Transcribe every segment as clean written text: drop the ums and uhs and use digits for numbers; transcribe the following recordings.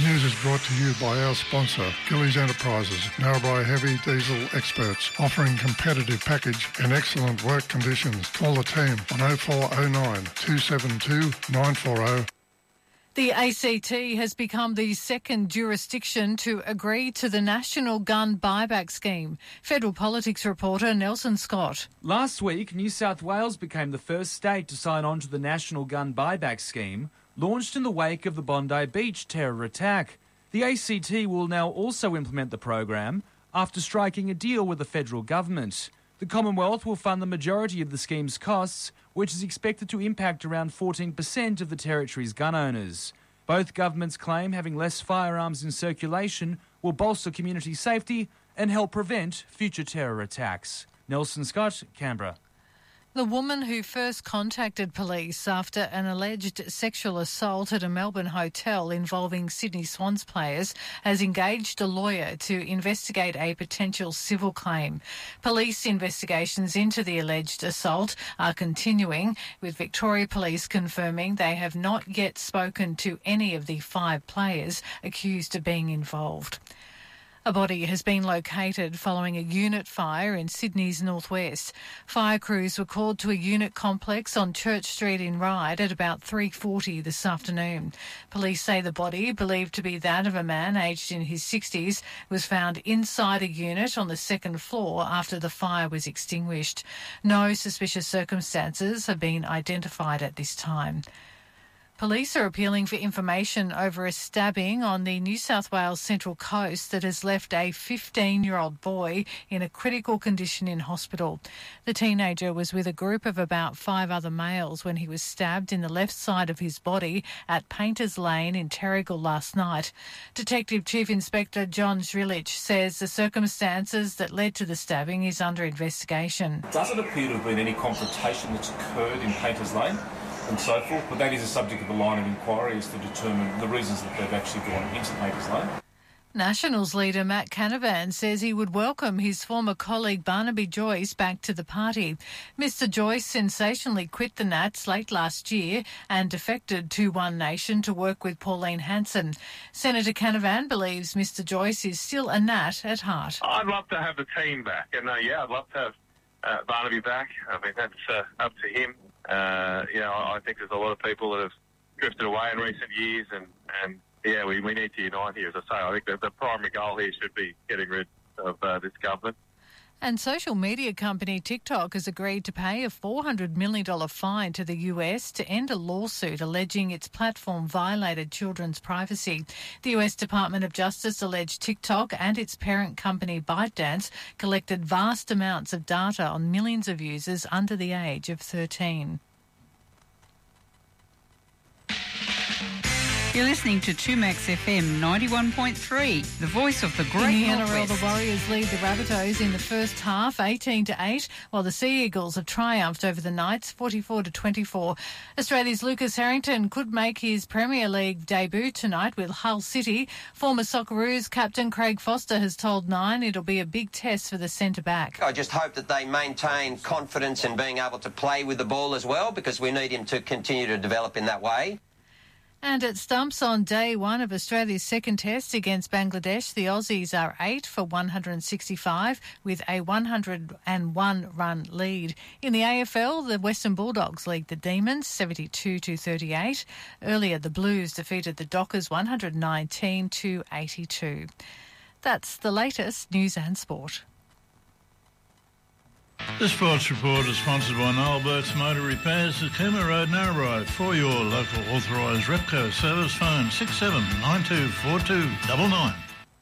news is brought to you by our sponsor, Gillies Enterprises, Narrabri heavy diesel experts, offering competitive package and excellent work conditions. Call the team on 0409 272 940. The ACT has become the second jurisdiction to agree to the National Gun Buyback Scheme. Federal politics reporter Nelson Scott. Last week, New South Wales became the first state to sign on to the National Gun Buyback Scheme, launched in the wake of the Bondi Beach terror attack. The ACT will now also implement the program after striking a deal with the federal government. The Commonwealth will fund the majority of the scheme's costs, which is expected to impact around 14% of the territory's gun owners. Both governments claim having less firearms in circulation will bolster community safety and help prevent future terror attacks. Nelson Scott, Canberra. The woman who first contacted police after an alleged sexual assault at a Melbourne hotel involving Sydney Swans players has engaged a lawyer to investigate a potential civil claim. Police investigations into the alleged assault are continuing, with Victoria Police confirming they have not yet spoken to any of the 5 players accused of being involved. A body has been located following a unit fire in Sydney's northwest. Fire crews were called to a unit complex on Church Street in Ryde at about 3:40 this afternoon. Police say the body, believed to be that of a man aged in his 60s, was found inside a unit on the second floor after the fire was extinguished. No suspicious circumstances have been identified at this time. Police are appealing for information over a stabbing on the New South Wales Central Coast that has left a 15-year-old boy in a critical condition in hospital. The teenager was with a group of about 5 other males when he was stabbed in the left side of his body at Painters Lane in Terrigal last night. Detective Chief Inspector John Zrilich says the circumstances that led to the stabbing is under investigation. Doesn't appear to have been any confrontation that's occurred in Painters Lane and so forth, but that is a subject of a line of inquiry as to determine the reasons that they've actually gone into Painters Lane. Nationals leader Matt Canavan says he would welcome his former colleague Barnaby Joyce back to the party. Mr Joyce sensationally quit the Nats late last year and defected to One Nation to work with Pauline Hanson. Senator Canavan believes Mr Joyce is still a Nat at heart. I'd love to have the team back, and I'd love to have Barnaby back. I mean, that's up to him. I think there's a lot of people that have drifted away in recent years, and we need to unite here. As I say, I think that the primary goal here should be getting rid of this government. And social media company TikTok has agreed to pay a $400 million fine to the US to end a lawsuit alleging its platform violated children's privacy. The US Department of Justice alleged TikTok and its parent company ByteDance collected vast amounts of data on millions of users under the age of 13. You're listening to 2Max FM 91.3, the voice of the Great In the North NRL, West. the Warriors lead the Rabbitohs in the first half, 18-8, while the Sea Eagles have triumphed over the Knights, 44-24. Australia's Lucas Harrington could make his Premier League debut tonight with Hull City. Former Socceroos captain Craig Foster has told Nine it'll be a big test for the centre-back. I just hope that they maintain confidence in being able to play with the ball as well, because we need him to continue to develop in that way. And at stumps on day one of Australia's second test against Bangladesh, the Aussies are 8 for 165 with a 101-run lead. In the AFL, the Western Bulldogs lead the Demons 72-38. Earlier, the Blues defeated the Dockers 119-82. That's the latest news and sport. This sports report is sponsored by Noel Burt's Motor Repairs at Cooma Road, Narrabri. For your local authorised Repco service, phone 67924299.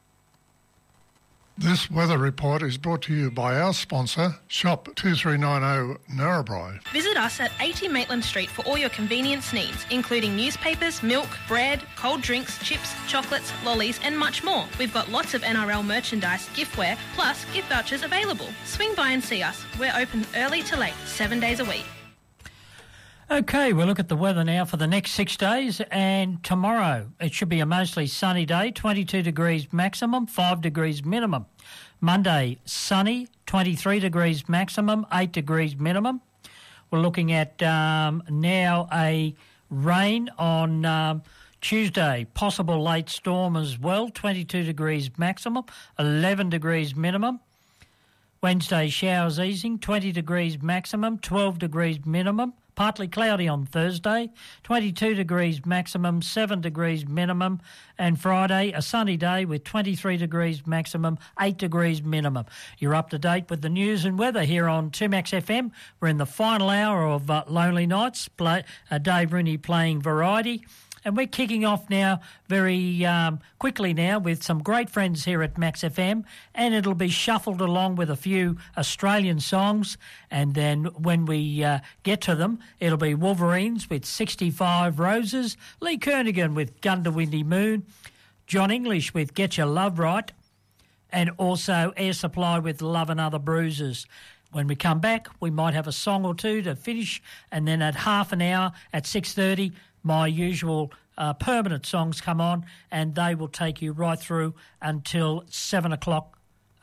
This weather report is brought to you by our sponsor, Shop 2390 Narrabri. Visit us at 80 Maitland Street for all your convenience needs, including newspapers, milk, bread, cold drinks, chips, chocolates, lollies and much more. We've got lots of NRL merchandise, giftware, plus gift vouchers available. Swing by and see us. We're open early to late, 7 days a week. Okay, we'll look at the weather now for the next 6 days, and tomorrow it should be a mostly sunny day, 22 degrees maximum, 5 degrees minimum. Monday, sunny, 23 degrees maximum, 8 degrees minimum. We're looking at now a rain on Tuesday, possible late storm as well, 22 degrees maximum, 11 degrees minimum. Wednesday, showers easing, 20 degrees maximum, 12 degrees minimum. Partly cloudy on Thursday, 22 degrees maximum, 7 degrees minimum. And Friday, a sunny day with 23 degrees maximum, 8 degrees minimum. You're up to date with the news and weather here on 2Max FM. We're in the final hour of Lonely Nights, Dave Rooney playing Variety. And we're kicking off now very quickly now with some great friends here at Max FM, and it'll be shuffled along with a few Australian songs. And then when we get to them, it'll be Wolverines with 65 Roses, Lee Kernaghan with Gundawindi Moon, John English with Get Your Love Right, and also Air Supply with Love and Other Bruises. When we come back, we might have a song or two to finish, and then at half an hour at 6:30, my usual permanent songs come on, and they will take you right through until 7 o'clock.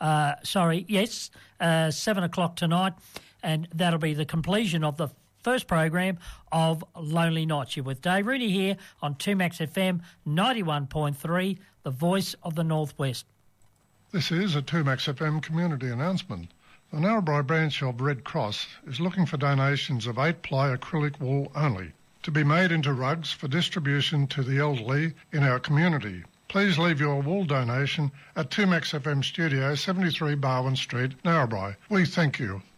7 o'clock tonight, and that'll be the completion of the first program of Lonely Nights. You're with Dave Rooney here on 2Max FM 91.3, the voice of the Northwest. This is a 2Max FM community announcement. The Narrabri branch of Red Cross is looking for donations of 8-ply acrylic wool only, to be made into rugs for distribution to the elderly in our community. Please leave your wool donation at 2Max FM Studio, 73 Barwon Street, Narrabri. We thank you.